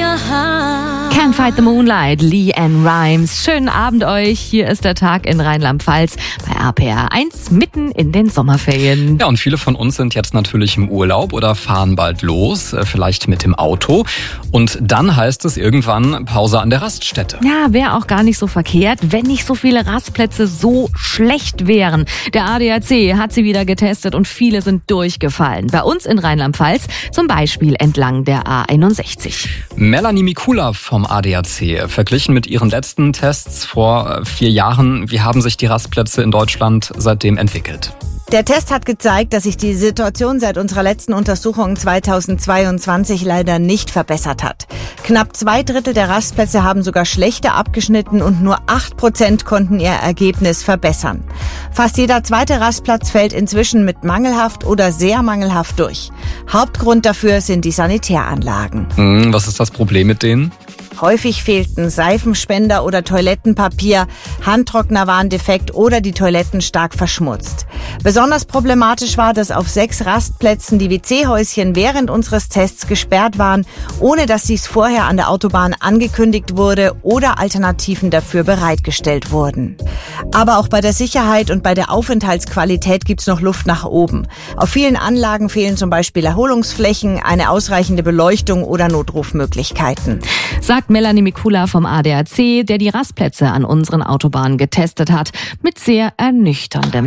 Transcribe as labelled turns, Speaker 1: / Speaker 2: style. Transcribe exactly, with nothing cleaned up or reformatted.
Speaker 1: Can't Fight the Moonlight, LeAnn Rimes. Schönen Abend euch. Hier ist der Tag in Rheinland-Pfalz bei R P R eins, mitten in den Sommerferien.
Speaker 2: Ja, und viele von uns sind jetzt natürlich im Urlaub oder fahren bald los, vielleicht mit dem Auto. Und dann heißt es irgendwann Pause an der Raststätte.
Speaker 1: Ja, wäre auch gar nicht so verkehrt, wenn nicht so viele Rastplätze so schlecht wären. Der A D A C hat sie wieder getestet und viele sind durchgefallen. Bei uns in Rheinland-Pfalz zum Beispiel entlang der A einundsechzig.
Speaker 2: Melanie Mikula vom A D A C. Verglichen mit ihren letzten Tests vor vier Jahren, wie haben sich die Rastplätze in Deutschland seitdem entwickelt?
Speaker 3: Der Test hat gezeigt, dass sich die Situation seit unserer letzten Untersuchung zweitausendzweiundzwanzig leider nicht verbessert hat. Knapp zwei Drittel der Rastplätze haben sogar schlechter abgeschnitten und nur acht Prozent konnten ihr Ergebnis verbessern. Fast jeder zweite Rastplatz fällt inzwischen mit mangelhaft oder sehr mangelhaft durch. Hauptgrund dafür sind die Sanitäranlagen.
Speaker 2: Hm, was ist das Problem mit denen?
Speaker 3: Häufig fehlten Seifenspender oder Toilettenpapier, Handtrockner waren defekt oder die Toiletten stark verschmutzt. Besonders problematisch war, dass auf sechs Rastplätzen die W C-Häuschen während unseres Tests gesperrt waren, ohne dass dies vorher an der Autobahn angekündigt wurde oder Alternativen dafür bereitgestellt wurden. Aber auch bei der Sicherheit und bei der Aufenthaltsqualität gibt's noch Luft nach oben. Auf vielen Anlagen fehlen zum Beispiel Erholungsflächen, eine ausreichende Beleuchtung oder Notrufmöglichkeiten.
Speaker 1: Sagt Melanie Mikula vom A D A C, der die Rastplätze an unseren Autobahnen getestet hat, mit sehr ernüchterndem